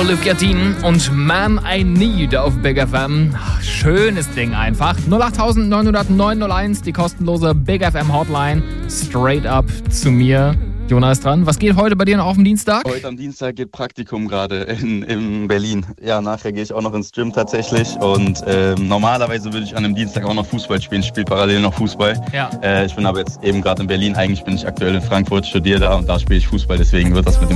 Olivia Dean und Man I Need auf Big FM. Schönes Ding einfach. 08901, die kostenlose Big FM Hotline. Straight up zu mir. Jonas ist dran. Was geht heute bei dir noch auf dem Dienstag? Heute am Dienstag geht Praktikum gerade in Berlin. Ja, nachher gehe ich auch noch ins Gym tatsächlich. Und normalerweise würde ich an einem Dienstag auch noch Fußball spielen. Ich spiele parallel noch Fußball. Ja. Ich bin aber jetzt eben gerade in Berlin. Eigentlich bin ich aktuell in Frankfurt, studiere da und da spiele ich Fußball. Deswegen wird das mit dem